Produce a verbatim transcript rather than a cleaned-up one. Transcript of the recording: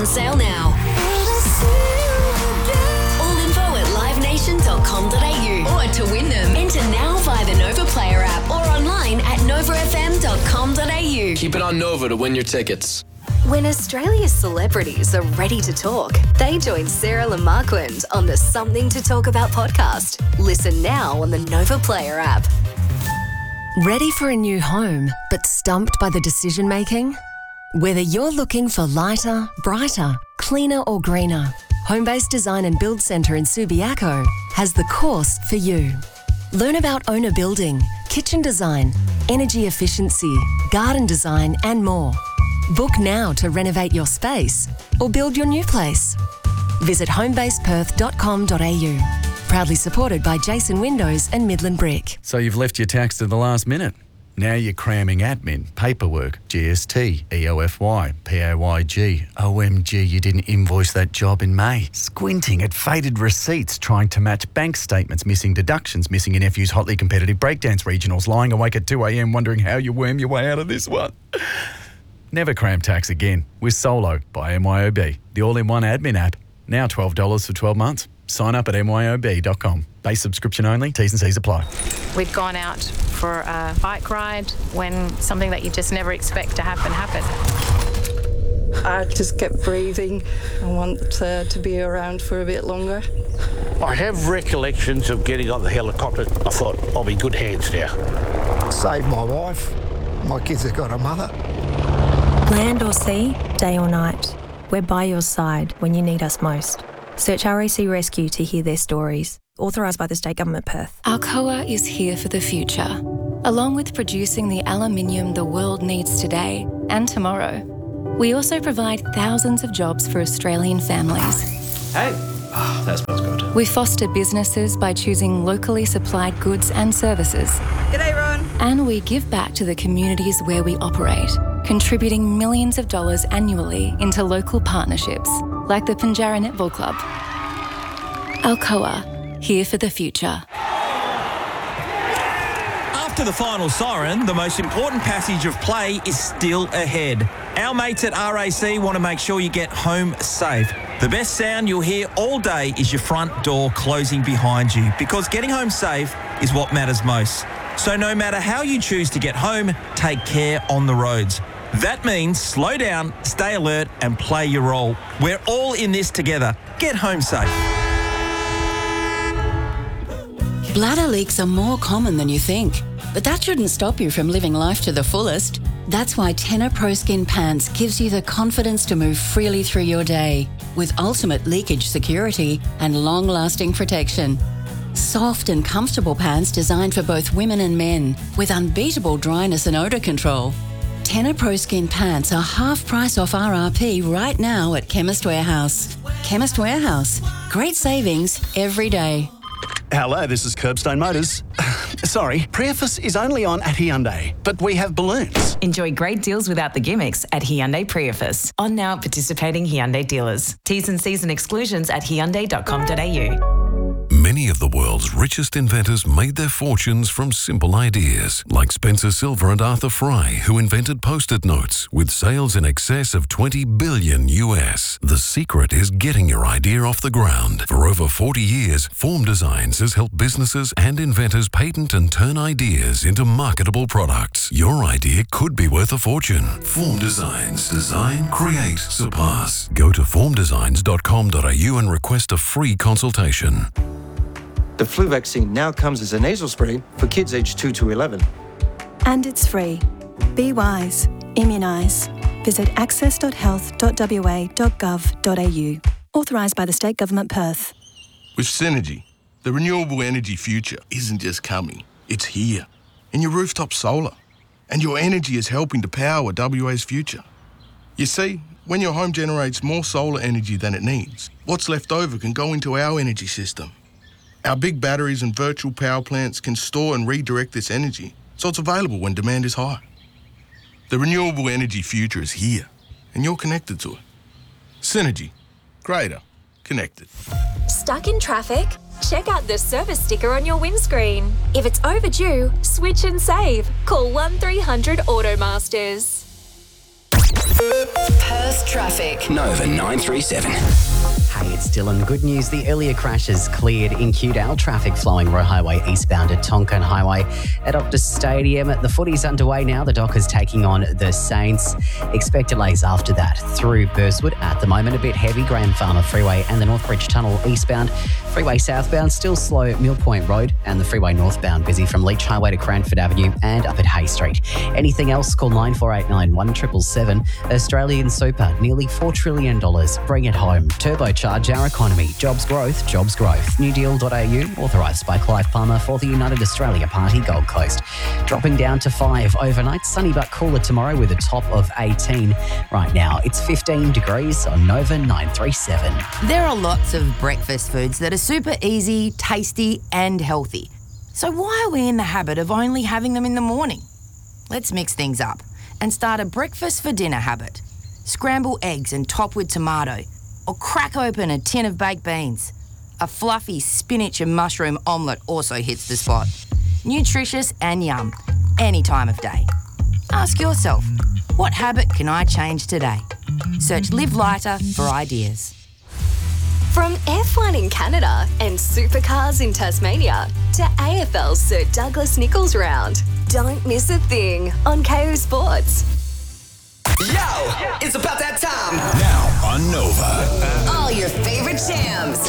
sale now. All info at live nation dot com dot a u. Or to win them, enter now via the Nova Player app or online at nova f m dot com dot a u. Keep it on Nova to win your tickets. When Australia's celebrities are ready to talk, they join Sarah Lamarquand on the Something to Talk About podcast. Listen now on the Nova Player app. Ready for a new home, but stumped by the decision making? Whether you're looking for lighter, brighter, cleaner or greener, Homebase Design and Build Centre in Subiaco has the course for you. Learn about owner building, kitchen design, energy efficiency, garden design and more. Book now to renovate your space or build your new place. Visit homebase perth dot com dot a u. Proudly supported by Jason Windows and Midland Brick. So you've left your tax to the last minute. Now you're cramming admin, paperwork, G S T, E O F Y, P A Y G. O M G, you didn't invoice that job in May. Squinting at faded receipts, trying to match bank statements, missing deductions, missing your nephew's hotly competitive breakdance regionals, lying awake at two a.m. wondering how you worm your way out of this one. Never cram tax again with Solo by M Y O B, the all-in-one admin app. Now twelve dollars for twelve months. Sign up at m y o b dot com. Base subscription only. T's and C's apply. We'd gone out for a bike ride when something that you just never expect to happen happened. I just kept breathing. I want uh, to be around for a bit longer. I have recollections of getting on the helicopter. I thought, I'll be in good hands now. Saved my wife. My kids have got a mother. Land or sea, day or night, we're by your side when you need us most. Search R A C Rescue to hear their stories. Authorised by the State Government Perth. Alcoa is here for the future. Along with producing the aluminium the world needs today and tomorrow, we also provide thousands of jobs for Australian families. Hey, oh, that smells good. We foster businesses by choosing locally supplied goods and services. G'day, Ron. And we give back to the communities where we operate, contributing millions of dollars annually into local partnerships, like the Pinjarra Netball Club. Alcoa, here for the future. After the final siren, the most important passage of play is still ahead. Our mates at R A C want to make sure you get home safe. The best sound you'll hear all day is your front door closing behind you, because getting home safe is what matters most. So no matter how you choose to get home, take care on the roads. That means slow down, stay alert and play your role. We're all in this together. Get home safe. Bladder leaks are more common than you think, but that shouldn't stop you from living life to the fullest. That's why Tena Pro Skin Pants gives you the confidence to move freely through your day with ultimate leakage security and long-lasting protection. Soft and comfortable pants designed for both women and men with unbeatable dryness and odour control. Tena Pro Skin Pants are half price off R R P right now at Chemist Warehouse. Chemist Warehouse. Great savings every day. Hello, this is Curbstone Motors. Sorry, Prius is only on at Hyundai, but we have balloons. Enjoy great deals without the gimmicks at Hyundai Prius. On now at participating Hyundai dealers. T's and C's and exclusions at hyundai dot com dot a u. Many of the world's richest inventors made their fortunes from simple ideas, like Spencer Silver and Arthur Fry, who invented Post-it notes with sales in excess of twenty billion U S. The secret is getting your idea off the ground. For over forty years, Form Designs has helped businesses and inventors patent and turn ideas into marketable products. Your idea could be worth a fortune. Form Designs. Design, create, surpass. Go to form designs dot com dot a u and request a free consultation. The flu vaccine now comes as a nasal spray for kids aged two to eleven. And it's free. Be wise. Immunise. Visit access dot health dot w a dot gov dot a u. Authorised by the State Government Perth. With Synergy, the renewable energy future isn't just coming, it's here. In your rooftop solar. And your energy is helping to power W A's future. You see, when your home generates more solar energy than it needs, what's left over can go into our energy system. Our big batteries and virtual power plants can store and redirect this energy, so it's available when demand is high. The renewable energy future is here, and you're connected to it. Synergy. Greater. Connected. Stuck in traffic? Check out the service sticker on your windscreen. If it's overdue, switch and save. Call one three hundred Automasters. Perth traffic. traffic. Nova nine three seven. Hey, it's Dylan. Good news. The earlier crashes cleared in Kewdale. Traffic flowing Road Highway eastbound at Tonkin Highway at Optus Stadium. The footy's underway now. The Dockers taking on the Saints. Expect delays after that through Burswood. At the moment, a bit heavy. Grand Farmer Freeway and the Northbridge Tunnel eastbound. Freeway southbound still slow. Mill Point Road and the freeway northbound busy from Leach Highway to Cranford Avenue and up at Hay Street. Anything else? Call nine four eight nine, one seven seven seven. Australian Super, nearly four trillion dollars. Bring it home. Turbocharge our economy. Jobs growth, jobs growth. new deal dot a u, authorised by Clive Palmer for the United Australia Party, Gold Coast. Dropping down to five overnight. Sunny but cooler tomorrow with a top of eighteen. Right now, it's fifteen degrees on Nova nine three seven. There are lots of breakfast foods that are super easy, tasty and healthy. So why are we in the habit of only having them in the morning? Let's mix things up and start a breakfast for dinner habit. Scramble eggs and top with tomato, or crack open a tin of baked beans. A fluffy spinach and mushroom omelette also hits the spot. Nutritious and yum, any time of day. Ask yourself, what habit can I change today? Search Live Lighter for ideas. From F one in Canada and supercars in Tasmania to A F L's Sir Douglas Nicholls round. Don't miss a thing on K O Sports. Yo, it's about that time. Now on Nova. All your favourite jams.